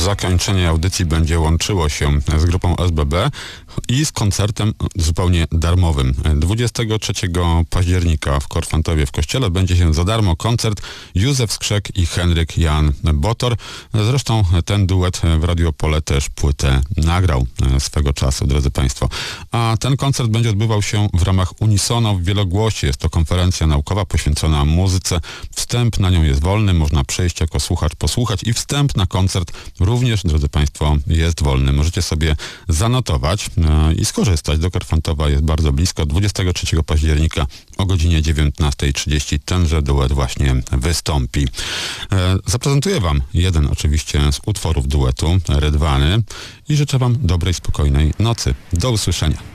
zakończenie audycji będzie łączyło się z grupą SBB i z koncertem zupełnie darmowym. 23 października w Korfantowie w Kościele będzie się za darmo koncert Józef Skrzek i Henryk Jan Botor. Zresztą ten duet w Radio Opole też płytę nagrał swego czasu, drodzy Państwo. A ten koncert będzie odbywał się w ramach Unisono w Wielogłosie. Jest to konferencja naukowa poświęcona muzyce. Wstęp na nią jest wolny, można przejść jako słuchacz, posłuchać i wstęp na koncert również, drodzy Państwo, jest wolny. Możecie sobie zanotować i skorzystać. Do Korfantowa jest bardzo blisko. 23 października o godzinie 19:30 tenże duet właśnie wystąpi. Zaprezentuję Wam jeden oczywiście z utworów duetu, Rydwany, i życzę Wam dobrej, spokojnej nocy. Do usłyszenia.